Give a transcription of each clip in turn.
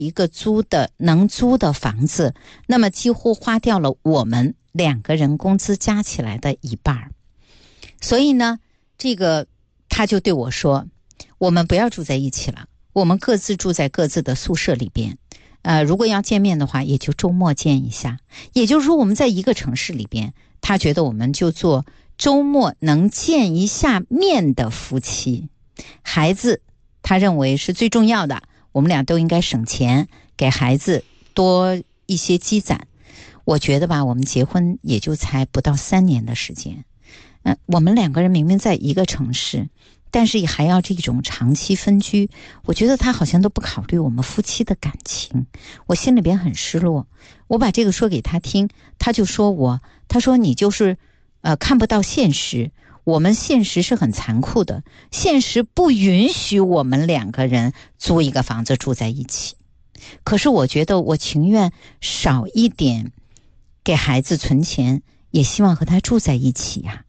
一个能租的房子，那么几乎花掉了我们2个人工资加起来的一半。所以呢，他就对我说，我们不要住在一起了，我们各自住在各自的宿舍里边。如果要见面的话，也就周末见一下。也就是说，我们在一个城市里边，他觉得我们就做周末能见一下面的夫妻。孩子他认为是最重要的，我们俩都应该省钱，给孩子多一些积攒。我觉得吧，我们结婚也就才不到3年的时间，我们2个人明明在一个城市，但是还要这种长期分居，我觉得他好像都不考虑我们夫妻的感情，我心里边很失落。我把这个说给他听，他就说他说你就是看不到现实，我们现实是很残酷的，现实不允许我们2个人租一个房子住在一起。可是我觉得我情愿少一点给孩子存钱，也希望和他住在一起呀。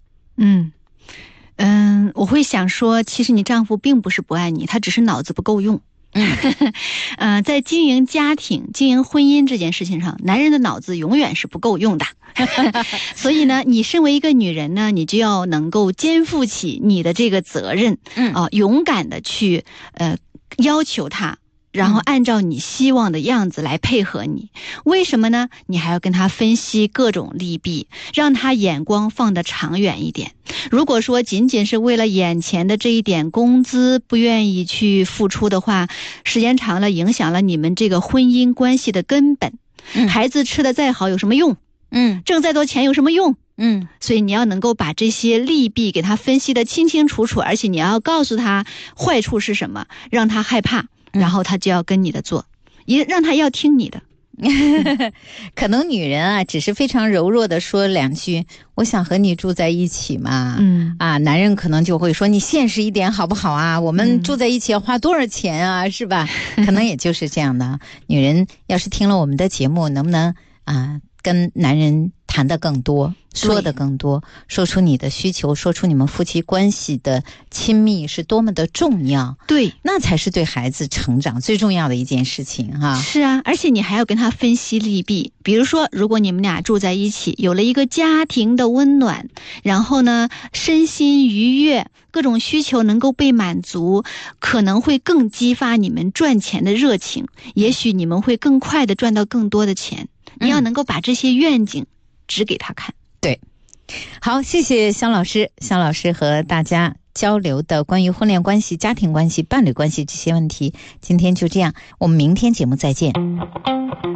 我会想说，其实你丈夫并不是不爱你，他只是脑子不够用。在经营家庭、经营婚姻这件事情上，男人的脑子永远是不够用的。所以呢，你身为一个女人呢，你就要能够肩负起你的这个责任，勇敢的去要求他，然后按照你希望的样子来配合你。为什么呢？你还要跟他分析各种利弊，让他眼光放得长远一点。如果说仅仅是为了眼前的这一点工资不愿意去付出的话，时间长了影响了你们这个婚姻关系的根本。孩子吃得再好有什么用？挣再多钱有什么用？所以你要能够把这些利弊给他分析得清清楚楚，而且你要告诉他坏处是什么，让他害怕，然后他就要跟你的做，也让他要听你的。 可能女人啊，只是非常柔弱的说2句，我想和你住在一起嘛。男人可能就会说，你现实一点好不好啊？我们住在一起要花多少钱啊？是吧？可能也就是这样的。女人要是听了我们的节目，能不能跟男人谈得更多，说得更多，说出你的需求，说出你们夫妻关系的亲密是多么的重要。 对， 那才是对孩子成长最重要的一件事情哈。 是啊，而且你还要跟他分析利弊。比如说，如果你们俩住在一起，有了一个家庭的温暖，然后呢，身心愉悦，各种需求能够被满足，可能会更激发你们赚钱的热情，也许你们会更快的赚到更多的钱。你要能够把这些愿景指给他看。 对，好，谢谢香老师。香老师和大家交流的关于婚恋关系、家庭关系、伴侣关系这些问题，今天就这样，我们明天节目再见。